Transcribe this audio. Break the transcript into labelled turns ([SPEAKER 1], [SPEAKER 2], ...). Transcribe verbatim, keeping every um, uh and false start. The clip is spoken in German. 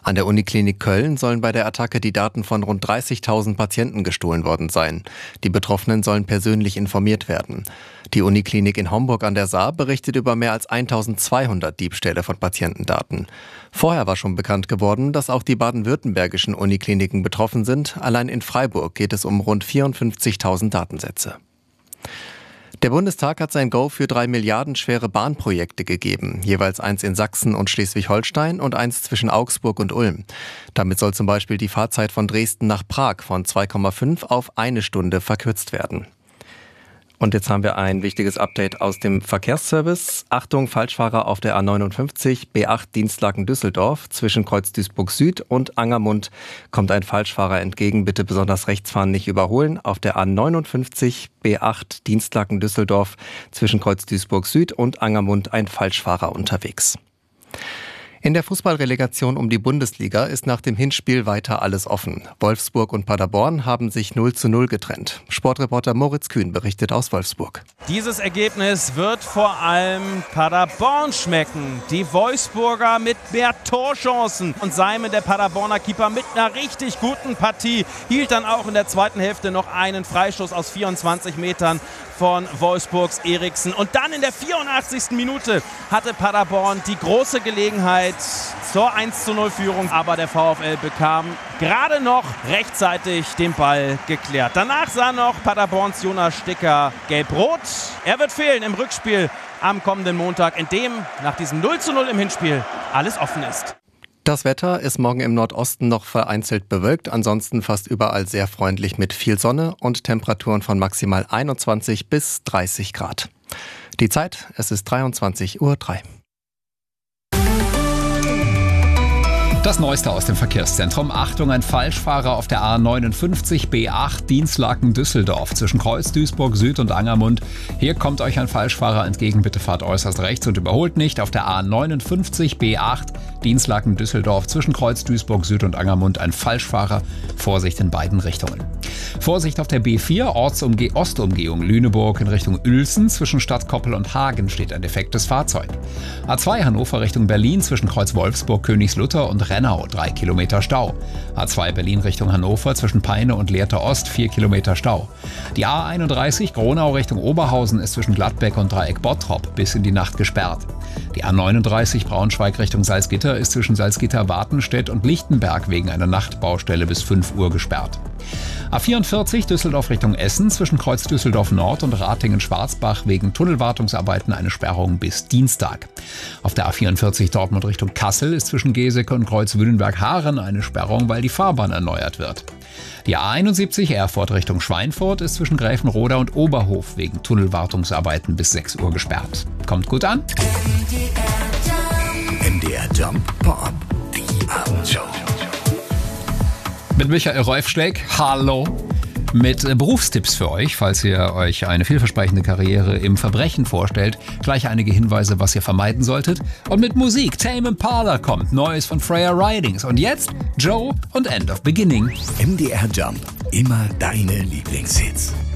[SPEAKER 1] An der Uniklinik Köln sollen bei der Attacke die Daten von rund dreißigtausend Patienten gestohlen worden sein. Die Betroffenen sollen persönlich informiert werden. Die Uniklinik in Homburg an der Saar berichtet über mehr als eintausendzweihundert Diebstähle von Patientendaten. Vorher war schon bekannt geworden, dass auch die baden-württembergischen Unikliniken betroffen sind. Allein in Freiburg geht es um rund vierundfünfzigtausend Datensätze. Der Bundestag hat sein Go für drei Milliarden schwere Bahnprojekte gegeben, jeweils eins in Sachsen und Schleswig-Holstein und eins zwischen Augsburg und Ulm. Damit soll zum Beispiel die Fahrzeit von Dresden nach Prag von zwei Komma fünf auf eine Stunde verkürzt werden. Und jetzt haben wir ein wichtiges Update aus dem Verkehrsservice. Achtung, Falschfahrer auf der A neunundfünfzig, B acht Dienstlaken-Düsseldorf. Zwischen Kreuz Duisburg Süd und Angermund kommt ein Falschfahrer entgegen. Bitte besonders rechts fahren, nicht überholen. Auf der A neunundfünfzig, B acht Dienstlaken-Düsseldorf. Zwischen Kreuz Duisburg Süd und Angermund ein Falschfahrer unterwegs. In der Fußballrelegation um die Bundesliga ist nach dem Hinspiel weiter alles offen. Wolfsburg und Paderborn haben sich null zu null getrennt. Sportreporter Moritz Kühn berichtet aus Wolfsburg.
[SPEAKER 2] Dieses Ergebnis wird vor allem Paderborn schmecken. Die Wolfsburger mit mehr Torchancen und Simon, der Paderborner Keeper, mit einer richtig guten Partie, hielt dann auch in der zweiten Hälfte noch einen Freistoß aus vierundzwanzig Metern von Wolfsburgs Eriksen. Und dann in der vierundachtzigsten Minute hatte Paderborn die große Gelegenheit zur eins zu null Führung. Aber der VfL bekam gerade noch rechtzeitig den Ball geklärt. Danach sah noch Paderborns Jonas Sticker gelb-rot. Er wird fehlen im Rückspiel am kommenden Montag, in dem nach diesem null zu null im Hinspiel alles offen ist.
[SPEAKER 1] Das Wetter ist morgen im Nordosten noch vereinzelt bewölkt, ansonsten fast überall sehr freundlich mit viel Sonne und Temperaturen von maximal einundzwanzig bis dreißig Grad. Die Zeit, es ist dreiundzwanzig Uhr drei.
[SPEAKER 3] Das Neueste aus dem Verkehrszentrum. Achtung, ein Falschfahrer auf der A neunundfünfzig, B acht Dienstlaken-Düsseldorf zwischen Kreuz Duisburg Süd und Angermund. Hier kommt euch ein Falschfahrer entgegen. Bitte fahrt äußerst rechts und überholt nicht. Auf der A neunundfünfzig, B acht Dienstlaken-Düsseldorf zwischen Kreuz Duisburg Süd und Angermund ein Falschfahrer. Vorsicht in beiden Richtungen. Vorsicht auf der B vier Ortsumge- Ostumgehung Lüneburg in Richtung Uelzen. Zwischen Stadt Koppel und Hagen steht ein defektes Fahrzeug. A zwei Hannover Richtung Berlin zwischen Kreuz Wolfsburg, Königslutter und Rennau, drei Kilometer Stau. A zwei Berlin Richtung Hannover zwischen Peine und Lehrte Ost, vier Kilometer Stau. Die A einunddreißig Gronau Richtung Oberhausen ist zwischen Gladbeck und Dreieck Bottrop bis in die Nacht gesperrt. Die A neununddreißig Braunschweig Richtung Salzgitter ist zwischen Salzgitter-Wartenstedt und Lichtenberg wegen einer Nachtbaustelle bis fünf Uhr gesperrt. A vierundvierzig Düsseldorf Richtung Essen zwischen Kreuz Düsseldorf Nord und Ratingen-Schwarzbach wegen Tunnelwartungsarbeiten eine Sperrung bis Dienstag. Auf der A vierundvierzig Dortmund Richtung Kassel ist zwischen Geseke und Kreuz Wünnenberg-Haaren eine Sperrung, weil die Fahrbahn erneuert wird. Die A einundsiebzig Erfurt Richtung Schweinfurt ist zwischen Gräfenroda und Oberhof wegen Tunnelwartungsarbeiten bis sechs Uhr gesperrt. Kommt gut an.
[SPEAKER 4] M D R Jump Pop, die Abendshow.
[SPEAKER 3] Mit Michael Rolfschläg, hallo, mit Berufstipps für euch, falls ihr euch eine vielversprechende Karriere im Verbrechen vorstellt. Gleich einige Hinweise, was ihr vermeiden solltet. Und mit Musik, Tame Impala kommt, Neues von Freya Ridings. Und jetzt Joe und End of Beginning.
[SPEAKER 4] M D R Jump, immer deine Lieblingshits.